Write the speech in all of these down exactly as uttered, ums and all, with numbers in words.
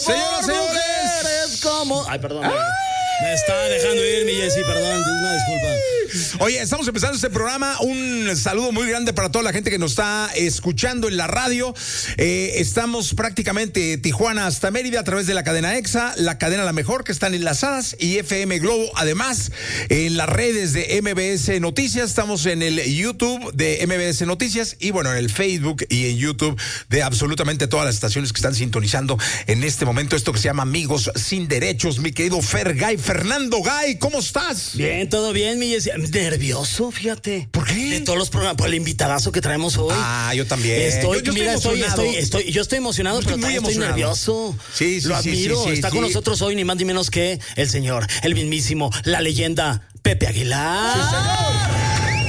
Señoras, señores, como... Ay, perdón. ¡Ay! Me está dejando ir, mi Jessy, perdón, una disculpa. Oye, estamos empezando este programa. Un saludo muy grande para toda la gente que nos está escuchando en la radio. Eh, estamos prácticamente Tijuana hasta Mérida a través de la cadena EXA, la cadena La Mejor, que están enlazadas, y F M Globo. Además, en las redes de M B S Noticias, estamos en el YouTube de M B S Noticias y, bueno, en el Facebook y en YouTube de absolutamente todas las estaciones que están sintonizando en este momento esto que se llama Amigos Sin Derechos. Mi querido Fer Gay, Fernando Gay, ¿cómo estás? Bien, todo bien, mi Jessy. Nervioso, fíjate. ¿Por qué? De todos los programas, por el invitadazo que traemos hoy. Ah, yo también. Estoy, yo, yo mira, estoy, estoy, estoy, estoy, yo estoy emocionado, estoy pero muy también estoy nervioso. Sí, sí, Lo admiro. Sí, sí, sí, Está sí. con nosotros hoy ni más ni menos que el señor, el mismísimo, la leyenda, Pepe Aguilar. Sí, señor.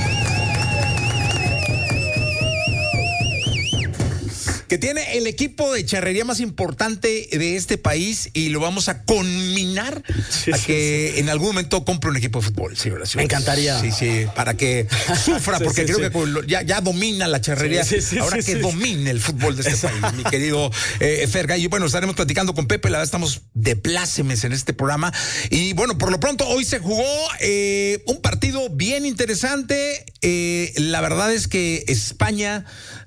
Que tiene el equipo de charrería más importante de este país y lo vamos a conminar sí, a sí, que sí. en algún momento compre un equipo de fútbol. Sí, sí, me encantaría. Sí, sí, para que sufra, sí, porque sí, creo sí. que ya, ya domina la charrería. Sí, sí, Ahora sí, que sí. domine el fútbol de este Exacto. país, mi querido eh, Fergay. Y bueno, estaremos platicando con Pepe. La verdad, estamos de plácemes en este programa. Y bueno, por lo pronto, hoy se jugó eh, un partido bien interesante. Eh, la verdad es que España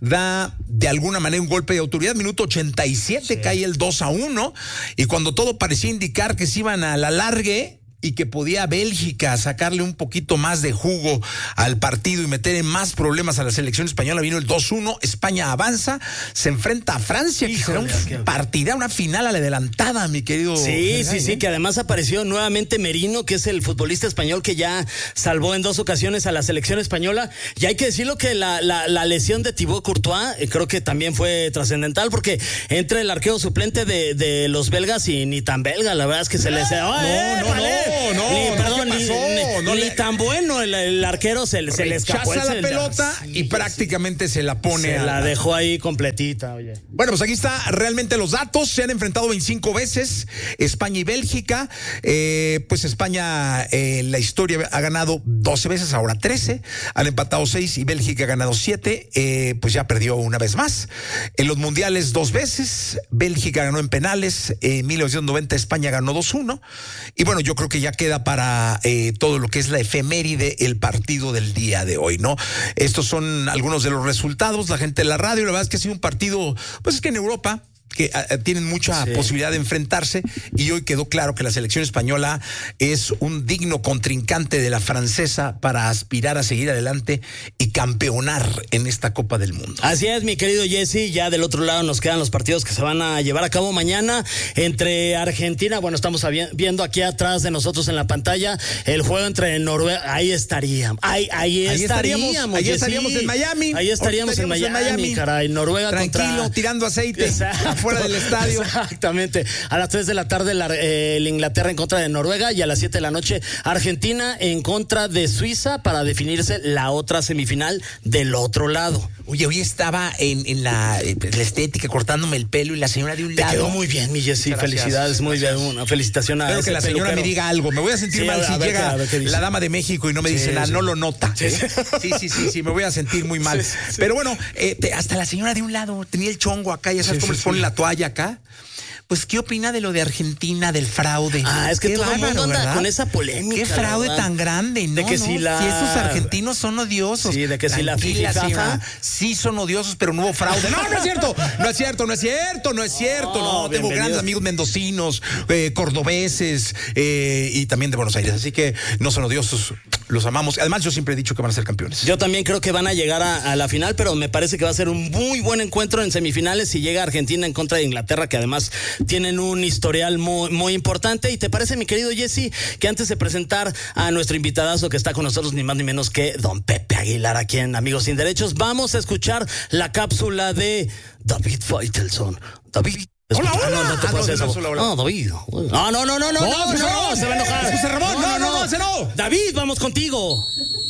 da de alguna manera un golpe de autoridad. Minuto ochenta y siete, sí. cae el dos a uno, y cuando todo parecía indicar que se iban a la largue y que podía Bélgica sacarle un poquito más de jugo al partido y meter en más problemas a la selección española, vino el dos uno, España avanza, se enfrenta a Francia, Híjole, que será una partida, una final a la adelantada, mi querido. Sí, Fergay, sí, sí, ¿eh? que además apareció nuevamente Merino, que es el futbolista español que ya salvó en dos ocasiones a la selección española, y hay que decirlo que la, la, la lesión de Thibaut Courtois eh, creo que también fue trascendental, porque entra el arquero suplente de, de los belgas y ni tan belga, la verdad es que se les... No, ¡Oh, no, eh, no, vale! no, no, ni, no, perdón, ¿qué pasó? ni, no ni le... tan bueno el, el arquero se, se le escapó Rechaza el, la pelota sí, y prácticamente sí. se la pone se a... la dejó ahí completita, oye. Bueno, pues aquí está realmente los datos. Se han enfrentado veinticinco veces España y Bélgica. Eh, pues España en eh, la historia ha ganado doce veces, ahora trece. Han empatado seis y Bélgica ha ganado siete. Eh, pues ya perdió una vez más. En los mundiales dos veces. Bélgica ganó en penales. En mil novecientos noventa España ganó dos uno. Y bueno, yo creo que ya queda para eh, todo lo que es la efeméride el partido del día de hoy, ¿no? Estos son algunos de los resultados. La gente de la radio, la verdad es que ha sido un partido, pues es que en Europa que uh, tienen mucha sí. posibilidad de enfrentarse, y hoy quedó claro que la selección española es un digno contrincante de la francesa para aspirar a seguir adelante y campeonar en esta Copa del Mundo. Así es, mi querido Jesse. Ya del otro lado nos quedan los partidos que se van a llevar a cabo mañana entre Argentina. Bueno, estamos viendo aquí atrás de nosotros en la pantalla el juego entre Noruega. Ahí estaríamos. Ahí, ahí, ahí estaríamos. estaríamos ahí estaríamos en Miami. Ahí estaríamos, estaríamos en, Miami, en Miami, caray. Noruega tranquilo, contra... tirando aceite. Exacto. Fuera del estadio. Exactamente. A las tres de la tarde la, eh, el Inglaterra en contra de Noruega, y a las siete de la noche Argentina en contra de Suiza para definirse la otra semifinal del otro lado. Oye, hoy estaba en, en la, en la estética cortándome el pelo y la señora de un Te lado. quedó muy bien, mi Jessy. Felicidades, muy bien. Una felicitación a Espero que la señora peluquero. me diga algo. Me voy a sentir sí, mal a si ver, llega qué, la dama de México y no me sí, dice nada, sí. no lo nota. Sí, ¿eh? sí. sí, sí, sí, sí, me voy a sentir muy mal. Sí, sí. Pero bueno, eh, te, hasta la señora de un lado tenía el chongo acá, ya sabes sí, cómo sí, les ponen sí. la toalla acá. Pues, ¿qué opina de lo de Argentina, del fraude? Ah, es que Qué todo bárbaro, el mundo anda ¿verdad? con esa polémica. Qué fraude tan grande, ¿no? De que no, si la... Si estos argentinos son odiosos. Sí, de que si la FIFA... Sí son odiosos, pero no hubo fraude. No, no es cierto, no es cierto, no es cierto, no es cierto. No, no tengo grandes amigos mendocinos, eh, cordobeses eh, y también de Buenos Aires. Así que no son odiosos, los amamos. Además, yo siempre he dicho que van a ser campeones. Yo también creo que van a llegar a, a la final, pero me parece que va a ser un muy buen encuentro en semifinales si llega Argentina en contra de Inglaterra, que además tienen un historial muy, muy importante. ¿Y te parece, mi querido Jesse, que antes de presentar a nuestro invitadazo que está con nosotros, ni más ni menos que don Pepe Aguilar, aquí en Amigos Sin Derechos, vamos a escuchar la cápsula de David Faitelson? David. Hola, hola. No, no te ah, puedes no, eso. no, no, David. No, no, no, no, no, no, no, no, no, se va a enojar. José Ramón, no, no, no, no. David, vamos contigo.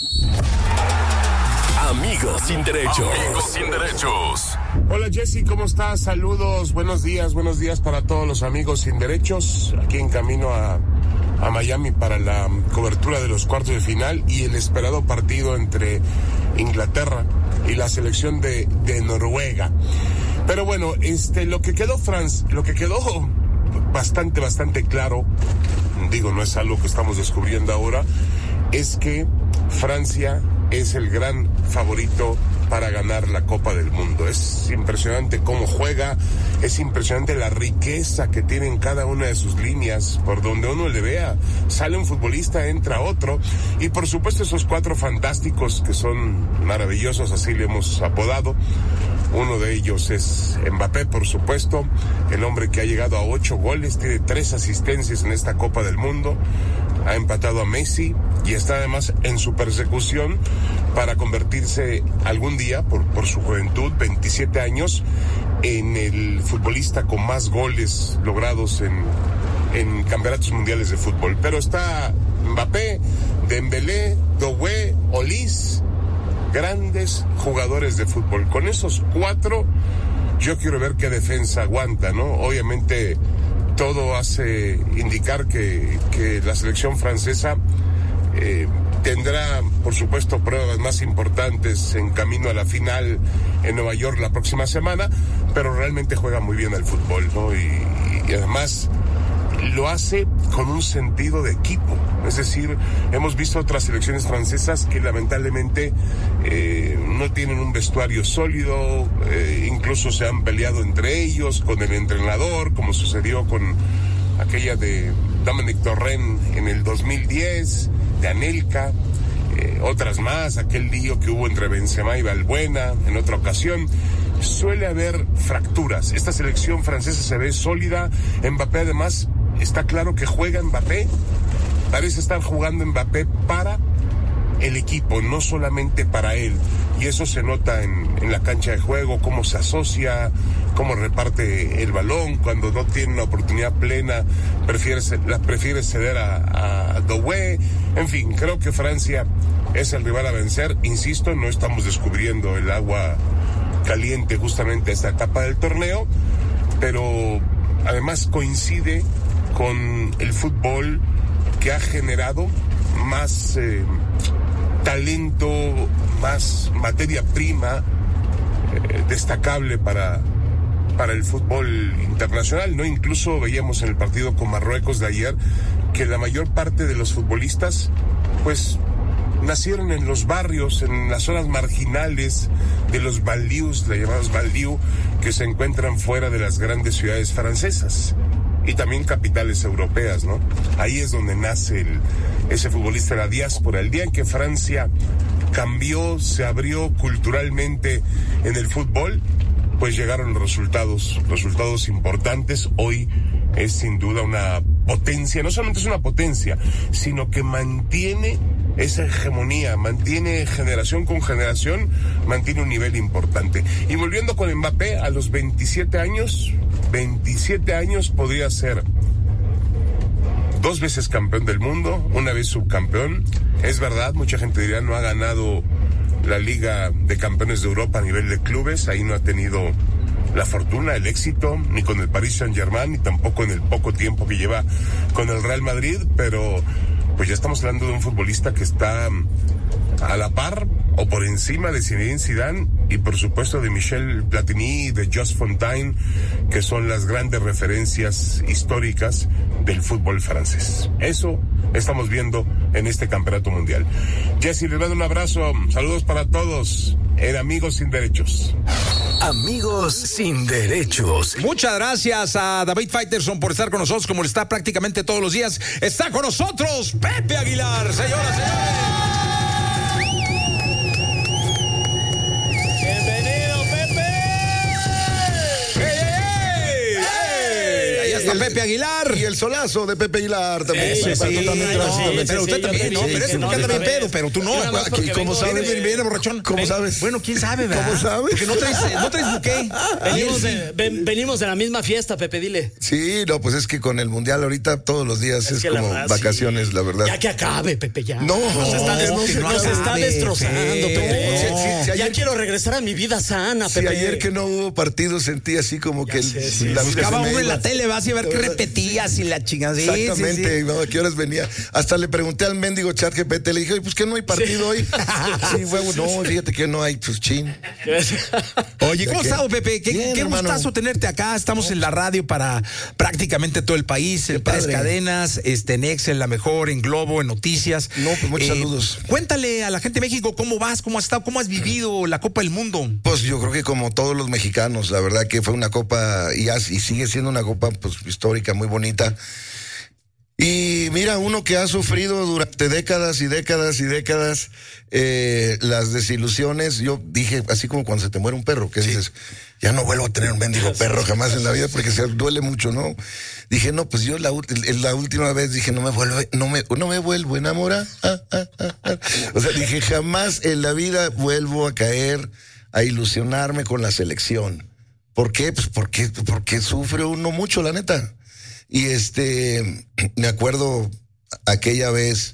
Amigos Sin Derechos. Amigos Sin Derechos. Hola Jesse, ¿cómo estás? Saludos, buenos días, buenos días para todos los amigos Sin Derechos. Aquí en camino a, a Miami para la cobertura de los cuartos de final y el esperado partido entre Inglaterra y la selección de, de Noruega. Pero bueno, este, lo que quedó France, lo que quedó bastante, bastante claro, digo, no es algo que estamos descubriendo ahora, es que Francia es el gran favorito para ganar la Copa del Mundo. Es impresionante cómo juega, es impresionante la riqueza que tiene en cada una de sus líneas, por donde uno le vea, sale un futbolista, entra otro, y por supuesto esos cuatro fantásticos que son maravillosos, así le hemos apodado. Uno de ellos es Mbappé, por supuesto, el hombre que ha llegado a ocho goles, tiene tres asistencias en esta Copa del Mundo, ha empatado a Messi y está además en su persecución para convertirse algún día, por, por su juventud, veintisiete años, en el futbolista con más goles logrados en, en campeonatos mundiales de fútbol. Pero está Mbappé, Dembélé, Doué, Olise, grandes jugadores de fútbol. Con esos cuatro, yo quiero ver qué defensa aguanta, ¿no? Obviamente, todo hace indicar que, que la selección francesa eh, tendrá, por supuesto, pruebas más importantes en camino a la final en Nueva York la próxima semana, pero realmente juega muy bien al fútbol, ¿no? Y, y además lo hace con un sentido de equipo. Es decir, hemos visto otras selecciones francesas que lamentablemente eh, no tienen un vestuario sólido, eh, incluso se han peleado entre ellos, con el entrenador, como sucedió con aquella de Dominic Torrent en el dos mil diez, de Anelka, eh, otras más, aquel lío que hubo entre Benzema y Valbuena en otra ocasión. Suele haber fracturas. Esta selección francesa se ve sólida. Mbappé además, está claro que juega Mbappé, parece estar jugando Mbappé para el equipo, no solamente para él, y eso se nota en, en la cancha de juego, cómo se asocia, cómo reparte el balón, cuando no tiene una oportunidad plena, prefiere, la prefiere ceder a, a Doué. En fin, creo que Francia es el rival a vencer. Insisto, no estamos descubriendo el agua caliente justamente a esta etapa del torneo, pero además coincide con el fútbol que ha generado más eh, talento, más materia prima eh, destacable para, para el fútbol internacional, ¿no? Incluso veíamos en el partido con Marruecos de ayer que la mayor parte de los futbolistas, pues, nacieron en los barrios, en las zonas marginales de los banlieues, los llamados banlieues, que se encuentran fuera de las grandes ciudades francesas y también capitales europeas, ¿no? Ahí es donde nace el, ese futbolista de la diáspora. El día en que Francia cambió, se abrió culturalmente en el fútbol, pues llegaron los resultados, resultados importantes. Hoy es sin duda una potencia, no solamente es una potencia, sino que mantiene esa hegemonía, mantiene generación con generación, mantiene un nivel importante. Y volviendo con Mbappé, a los veintisiete años, veintisiete años podría ser dos veces campeón del mundo, una vez subcampeón. Es verdad, mucha gente diría, no ha ganado la Liga de Campeones de Europa a nivel de clubes, ahí no ha tenido la fortuna, el éxito, ni con el Paris Saint-Germain, ni tampoco en el poco tiempo que lleva con el Real Madrid, pero pues ya estamos hablando de un futbolista que está a la par o por encima de Zinedine Zidane y por supuesto de Michel Platini y de Just Fontaine, que son las grandes referencias históricas del fútbol francés. Eso estamos viendo en este campeonato mundial. Jesse, les mando un abrazo, saludos para todos en Amigos Sin Derechos. Amigos Sin Derechos. Muchas gracias a David Faitelson por estar con nosotros, como lo está prácticamente todos los días. Está con nosotros Pepe Aguilar, señoras, señores. Bienvenido, Pepe. ¡Hey, hey, hey! Ahí está Pepe Aguilar. Y el solazo de Pepe Aguilar también. Ese sí, tú también no, traes, tú también. pero usted también, no, pero ese porque anda bien pedo, pero tú no. Aquí, ¿cómo sabes? Viene, viene borrachón. ¿Cómo sabes? Bueno, quién sabe, ¿verdad? ¿Cómo sabes? Porque no traes, no traes buqué. Venimos de, ven- venimos de la misma fiesta, Pepe, dile. Sí, no, pues es que con el mundial ahorita todos los días es, que la como verdad, vacaciones, sí. la verdad. Ya que acabe, Pepe, ya. No, nos está, des- no, nos que no está acabe, destrozando, Pepe. Pepe. Sí, sí, sí, ya ayer- quiero regresar a mi vida sana, Si Pepe. ayer que no hubo partido sentí así como que sé, sí, la vida Buscaba se me uno en iba. la tele, vas a ver ver qué repetías y la chingada. Sí, Exactamente, sí, sí. ¿no? ¿A qué horas venía? Hasta le pregunté al mendigo chat G P T, le dije, oye, pues que no hay partido hoy. Sí, huevo, no, fíjate que no hay, pues chin. Oye, ¿cómo ¿De qué? estás, Pepe? Qué, Bien, qué hermano. gustazo tenerte acá. Estamos en la radio para prácticamente todo el país, en tres padre. cadenas, este, en Excel, La Mejor, en Globo, en Noticias. No, pues muchos saludos. Cuéntale a la gente de México cómo vas, cómo has estado, cómo has vivido la Copa del Mundo. Pues yo creo que como todos los mexicanos, la verdad que fue una copa y, y sigue siendo una copa pues histórica, muy bonita. Y mira, uno que ha sufrido durante décadas y décadas y décadas eh, las desilusiones, yo dije, así como cuando se te muere un perro, que sí. dices, ya no vuelvo a tener un mendigo perro jamás en la vida porque se duele mucho, ¿no? Dije, no, pues yo la, la última vez dije, no me vuelvo, no me, no me vuelvo a enamorar. Ah, ah, ah, ah. O sea, dije, jamás en la vida vuelvo a caer a ilusionarme con la selección. ¿Por qué? Pues porque, porque sufre uno mucho, la neta. Y este, me acuerdo aquella vez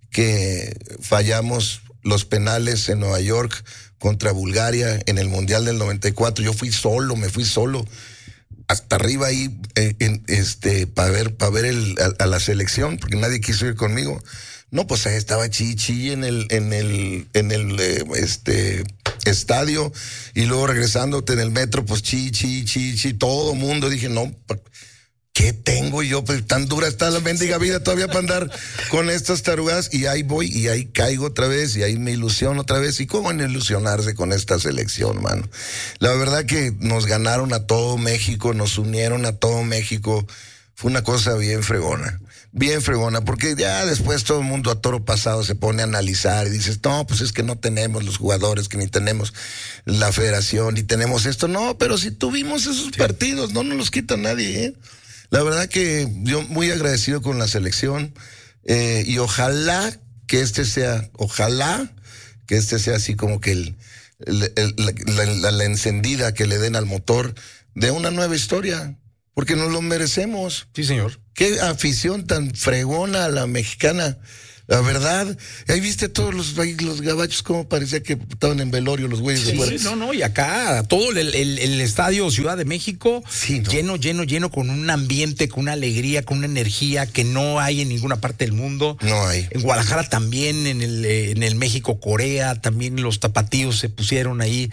que fallamos los penales en Nueva York contra Bulgaria en el Mundial del noventa y cuatro. Yo fui solo, me fui solo hasta arriba ahí, eh, en, este, para ver, para ver el, a, a la selección, porque nadie quiso ir conmigo. No, pues ahí estaba Chichi en el, en el, en el, eh, este, estadio, y luego regresándote en el metro, pues Chichi, Chichi, todo mundo. Dije, no, ¿qué tengo yo? Pues tan dura está la mendiga vida todavía para andar con estas tarugadas. Y ahí voy, y ahí caigo otra vez, y ahí me ilusiono otra vez. ¿Y cómo van a ilusionarse con esta selección, mano? La verdad que nos ganaron a todo México, nos unieron a todo México. Fue una cosa bien fregona, bien fregona, porque ya después todo el mundo a toro pasado se pone a analizar y dices, no, pues es que no tenemos los jugadores, que ni tenemos la federación, ni tenemos esto. No, pero si tuvimos esos sí. partidos, no nos los quita nadie, ¿eh? La verdad que yo muy agradecido con la selección, eh, y ojalá que este sea, ojalá que este sea así como que el, el, el, la, la, la encendida que le den al motor de una nueva historia, porque nos lo merecemos. Sí, señor. Qué afición tan fregona a la mexicana. La verdad, ahí viste todos los, los gabachos como parecía que estaban en velorio los güeyes. Sí, sí, no, no, y acá todo el, el, el estadio Ciudad de México sí, no. lleno, lleno, lleno, con un ambiente, con una alegría, con una energía que no hay en ninguna parte del mundo. No hay. En Guadalajara también, en el, en el México-Corea, también los tapatíos se pusieron ahí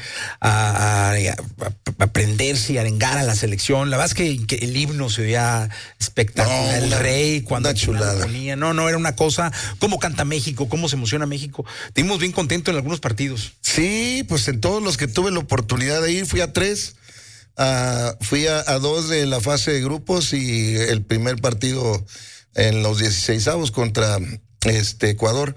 a, a, a prenderse y arengar a la selección. La verdad es que, que el himno se veía espectacular. No, el una, rey, cuando una chulada. Ponía. No, no, era una cosa. ¿Cómo canta México? ¿Cómo se emociona México? Estuvimos bien contentos en algunos partidos. Sí, pues en todos los que tuve la oportunidad de ir, fui a tres. Uh, fui a, a dos de la fase de grupos y el primer partido en los dieciseisavos contra este Ecuador.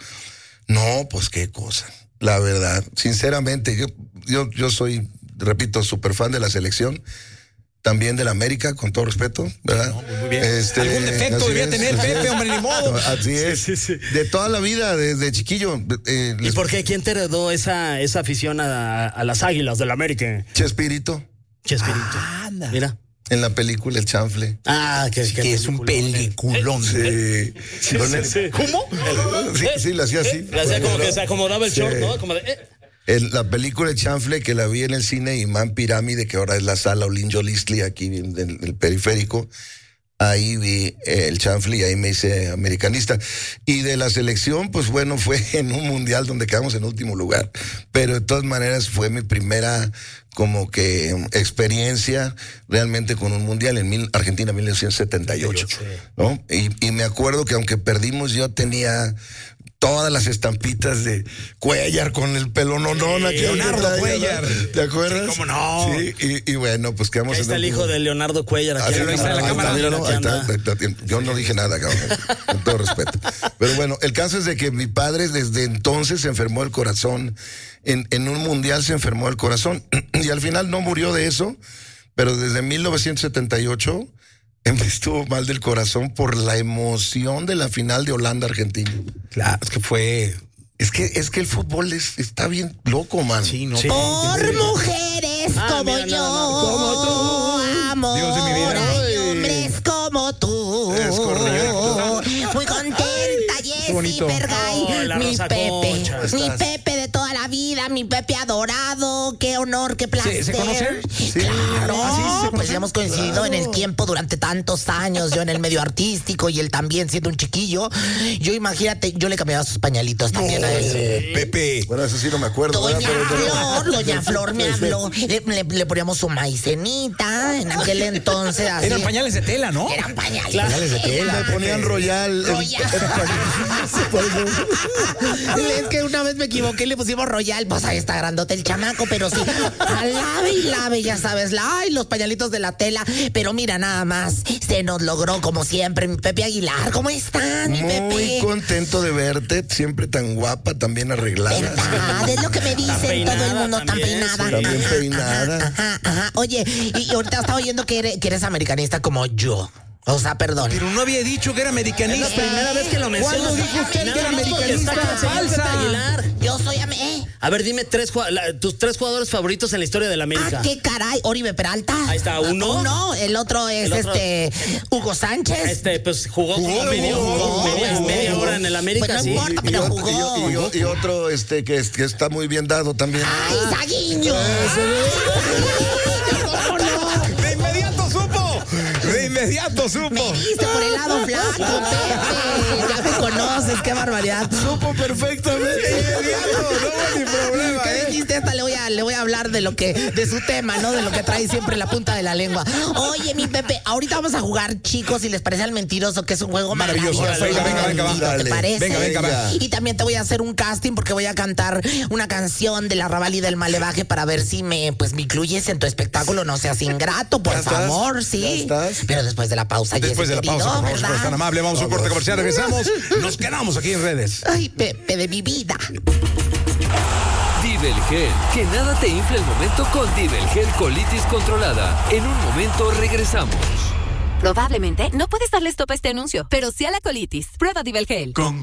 No, pues qué cosa. La verdad, sinceramente, yo, yo, yo soy, repito, súper fan de la selección. También de la América, con todo respeto, ¿verdad? No, muy bien. Este, Algún defecto debía es, tener Pepe, hombre, ni modo. Así es. Sí, sí, sí. De toda la vida, desde chiquillo. Eh, ¿Y les... por qué? ¿Quién te heredó esa, esa afición a, a las Águilas de la América? Chespirito. Chespirito. Ah, anda. Mira. En la película El Chanfle. Ah, que, que es un peliculón. Sí. sí, sí, el... sí. ¿Cómo? Sí, sí, lo hacía así. Lo hacía como que se acomodaba el sí. short, ¿no? Como de... Eh. El, la película El Chanfle, que la vi en el cine Imán Pirámide, que ahora es la sala Olinjo Listli aquí en el, el periférico, ahí vi El Chanfle y ahí me hice americanista. Y de la selección, pues bueno, fue en un mundial donde quedamos en último lugar, pero de todas maneras fue mi primera como que experiencia realmente con un mundial en mil, Argentina mil novecientos setenta y ocho, ¿no? Y, y me acuerdo que aunque perdimos, yo tenía todas las estampitas de Cuellar con el pelo nonona. Sí, Leonardo Cuellar. ¿Te acuerdas? Sí, ¿cómo no? Sí, y, y bueno, pues quedamos ahí está el hijo de Leonardo Cuellar. Aquí en la, la cámara. Mira, no, ahí está, ahí está, yo no dije nada, cabrón, con todo respeto. Pero bueno, el caso es de que mi padre desde entonces se enfermó el corazón. En, en un mundial se enfermó el corazón. Y al final no murió de eso, pero desde mil novecientos setenta y ocho... estuvo mal del corazón por la emoción de la final de Holanda-Argentina. Claro, es que fue... Es que, es que el fútbol es, está bien loco, man. Sí, no. Sí. Por mujeres ah, como mira, yo, no, no. como tú, amor, Dios de mi vida. hay hombres como tú. Es correcto. Muy contenta, Jessy Pergay, oh, mi Pepe, Concha, mi Pepe de toda la vida. vida, mi Pepe adorado. Qué honor, qué placer. ¿Se, ¿se conocen? Sí. Claro, ¿Ah, sí? ¿Se pues conocen? ya hemos coincidido Claro. en el tiempo durante tantos años, yo en el medio artístico y él también siendo un chiquillo. Yo imagínate, yo le cambiaba sus pañalitos también a él. Eh, Pepe. Bueno, eso sí no me acuerdo. Doña ¿verdad? Pero- pero- Flor, Doña Flor me habló. Le, le- le poníamos su maicenita en aquel entonces. Así. Eran pañales de tela, ¿no? Eran pañales. Pañales de tela. Le ponían Royal. Royal. Es que una vez me equivoqué y le pusimos Royal. Pues ahí está grandote el chamaco, pero sí. A lave y lave, ya sabes. La, ay, los pañalitos de la tela. Pero mira, nada más. Se nos logró como siempre. Mi Pepe Aguilar, ¿cómo están, mi Muy Pepe? contento de verte, siempre tan guapa, tan bien arreglada. ¿Verdad? Es lo que me dicen peinada todo el mundo, tan también, peinada. sí. También Ajá, peinada. Ajá, ajá, ajá. Oye, y ahorita estaba oyendo que eres, que eres americanista como yo. O sea, perdón. Pero no había dicho que era americanista. Es la primera vez que lo mencionas. ¿Cuándo dijo usted que era Nada más porque americanista? está con el señor Pepe Falsa. Aguilar. Yo soy am- ¿eh? A ver, dime tres jua- la- tus tres jugadores favoritos en la historia de la América. Ah, qué caray. Oribe Peralta. Ahí está, uno. Uno. El otro es El otro- este Hugo Sánchez. Este, pues jugó, Jugó, media, jugó, media- jugó, media jugó. hora en el América, Pues no sí. importa. Y, Pero ot- jugó. y- y- y otro este que, es- que está muy bien dado también. Ay, Saguiño. ¿Cómo no? De inmediato supo. De inmediato supo. Me viste por el lado flaco, Pepe. Ya me conoces, qué barbaridad. Supo perfectamente. De inmediato, no hubo ni problema. ¿Qué ¿eh? dijiste? Esta le voy a le voy a hablar de lo que de su tema, ¿no? De lo que trae siempre la punta de la lengua. Oye, mi Pepe, ahorita vamos a jugar, chicos, si les parece al mentiroso, que es un juego Maravilloso. maravilloso. Venga, venga, venga, va. ¿Te Dale. parece? Venga, venga, va. Y también te voy a hacer un casting porque voy a cantar una canción del Arrabal y del Malevaje para ver si me pues me incluyes en tu espectáculo, no seas ingrato, por ¿Ya estás? favor, ¿Ya sí. estás? Pero después de la pausa, Después de la Jessy, pausa, por querido, favor, si fueras ¿verdad? tan amable, vamos a un corte comercial, regresamos. Nos quedamos aquí en redes. Ay, Pepe de mi vida. Divel Gel, que nada te infle el momento con Divel Gel Colitis Controlada. En un momento regresamos. Probablemente no puedes darle stop a este anuncio, pero sí a la colitis. Prueba Divel Gel. Con